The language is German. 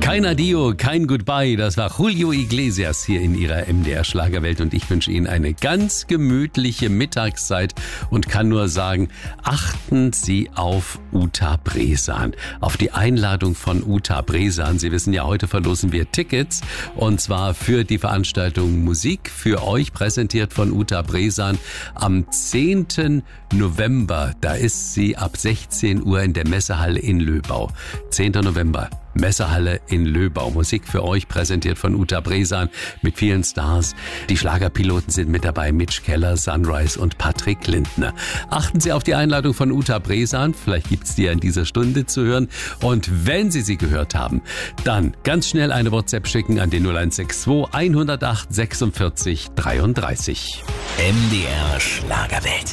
Kein Adio, kein Goodbye, das war Julio Iglesias hier in ihrer MDR-Schlagerwelt und ich wünsche Ihnen eine ganz gemütliche Mittagszeit und kann nur sagen, achten Sie auf Uta Bresan, auf die Einladung von Uta Bresan. Sie wissen ja, heute verlosen wir Tickets und zwar für die Veranstaltung Musik für euch, präsentiert von Uta Bresan am 10. November. Da ist sie ab 16 Uhr in der Messehalle in Löbau. 10. November. Messehalle in Löbau. Musik für euch, präsentiert von Uta Bresan mit vielen Stars. Die Schlagerpiloten sind mit dabei, Mitch Keller, Sunrise und Patrick Lindner. Achten Sie auf die Einladung von Uta Bresan, vielleicht gibt's die ja in dieser Stunde zu hören. Und wenn Sie sie gehört haben, dann ganz schnell eine WhatsApp schicken an den 0162 108 46 33. MDR Schlagerwelt.